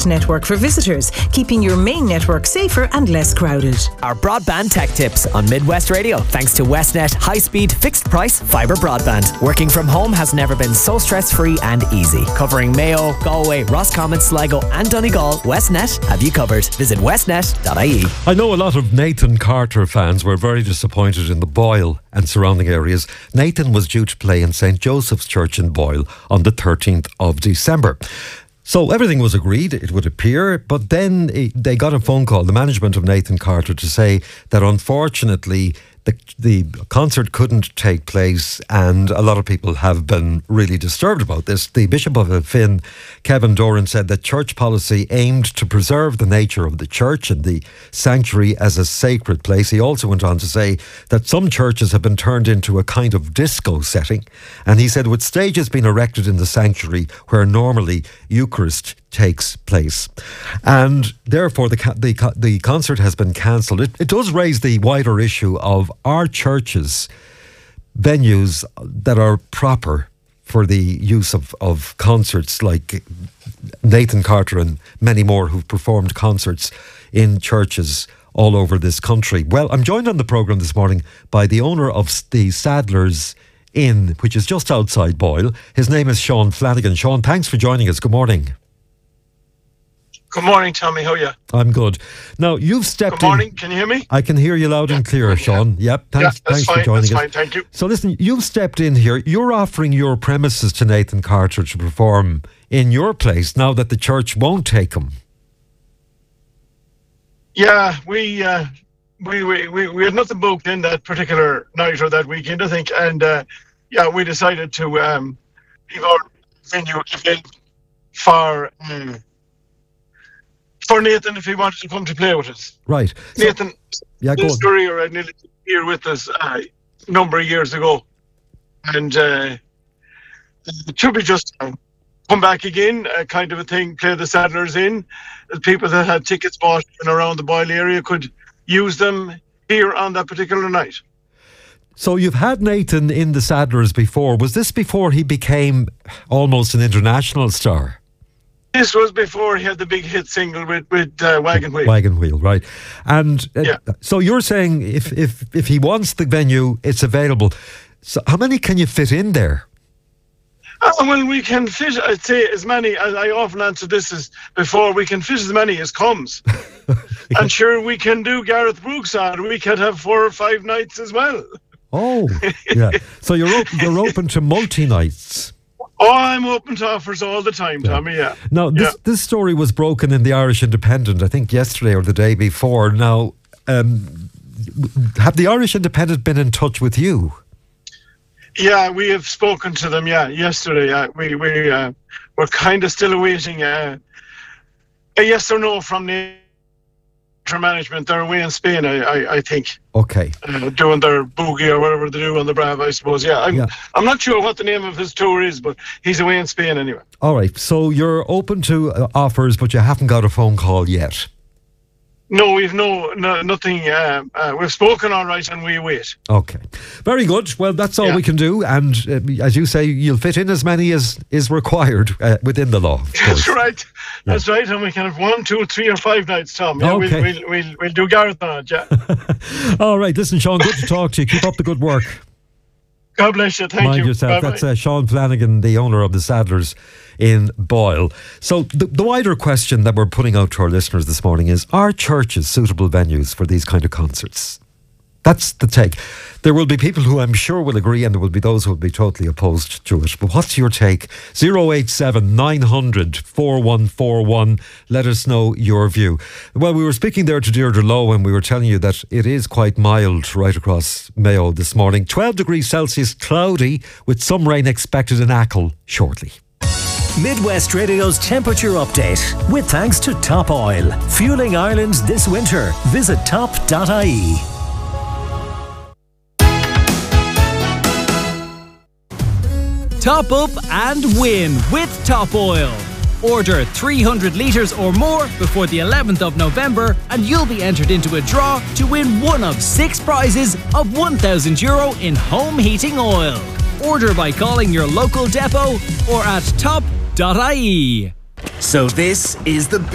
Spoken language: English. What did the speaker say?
network for visitors, keeping your main network safer and less crowded. Our broadband tech tips on Midwest Radio, thanks to Westnet high-speed, fixed-price fibre broadband. Working from home has never been so stress-free and easy. Covering Mayo, Galway, Roscommon, Sligo and Donegal, Westnet have you covered. Visit westnet.ie. I know a lot of Nathan Carter fans were very disappointed in the Boyle and surrounding areas. Nathan was due to play in St. Joseph's Church in Boyle on the 13th of December. So everything was agreed, it would appear, but then they got a phone call, the management of Nathan Carter, to say that unfortunately the concert couldn't take place, and a lot of people have been really disturbed about this. The Bishop of Finn, Kevin Doran, said that church policy aimed to preserve the nature of the church and the sanctuary as a sacred place. He also went on to say that some churches have been turned into a kind of disco setting, and he said with stages being erected in the sanctuary where normally Eucharist takes place, and therefore the concert has been cancelled. It does raise the wider issue of our churches venues that are proper for the use of concerts, like Nathan Carter and many more who've performed concerts in churches all over this country. Well, I'm joined on the programme this morning by the owner of the Sadler's Inn, which is just outside Boyle. His name is Sean Flanagan. Sean, thanks for joining us. Good morning. Good morning, Tommy. How are you? I'm good. Now, you've stepped in. Good morning. Can you hear me? I can hear you loud and clear, Sean. Yep. Thanks that's for fine, joining us. That's fine. Thank you. So listen, you've stepped in here. You're offering your premises to Nathan Carter to perform in your place now that the church won't take him. Yeah, we had nothing booked in that particular night or that weekend, I think, and we decided to leave our venue again for Nathan if he wanted to come to play with us. Right. Nathan, his career had nearly here with us a number of years ago, and it should be just come back again, kind of a thing. Play the Sadler's Inn. The people that had tickets bought in around the Boyle area could use them here on that particular night. So you've had Nathan in the Sadler's before. Was this before he became almost an international star? This was before he had the big hit single with Wagon Wheel. Wagon Wheel, right. And so you're saying if he wants the venue, it's available. So how many can you fit in there? Well, we can fit, I'd say, as many, as I often answered this as before, we can fit as many as comes. And sure, we can do Gareth Brooks on. We could have 4 or 5 nights as well. Oh, yeah. So you're open to multi-nights. Oh, I'm open to offers all the time, Tommy, yeah. Now, this story was broken in the Irish Independent, I think yesterday or the day before. Now, have the Irish Independent been in touch with you? Yeah, we have spoken to them, yesterday. We're kind of still awaiting a yes or no from the management. They're away in Spain, I think. Okay. Doing their boogie or whatever they do on the Brava, I suppose. I'm not sure what the name of his tour is, but he's away in Spain anyway. All right. So you're open to offers, but you haven't got a phone call yet? No, we've nothing. We've spoken all right, and we wait. Okay, very good. Well, that's all we can do, and as you say, you'll fit in as many as is required within the law. That's right. Yeah. That's right, and we can have 1, 2, 3, or 5 nights, Tom. Yeah, okay. We'll do Gareth on it. Yeah. All right. Listen, Sean, good to talk to you. Keep up the good work. God bless you. Thank you. Mind yourself. Bye-bye. That's Sean Flanagan, the owner of the Sadler's in Boyle. So the wider question that we're putting out to our listeners this morning is, are churches suitable venues for these kind of concerts? That's the take. There will be people who I'm sure will agree, and there will be those who will be totally opposed to it. But what's your take? 087 900 4141. Let us know your view. Well, we were speaking there to Deirdre Lowe, and we were telling you that it is quite mild right across Mayo this morning. 12 degrees Celsius, cloudy, with some rain expected in Achill shortly. Midwest Radio's temperature update, with thanks to Top Oil. Fueling Ireland this winter. Visit top.ie. Top up and win with Top Oil. Order 300 litres or more before the 11th of November and you'll be entered into a draw to win one of 6 prizes of €1,000 in home heating oil. Order by calling your local depot or at top.ie. So this is the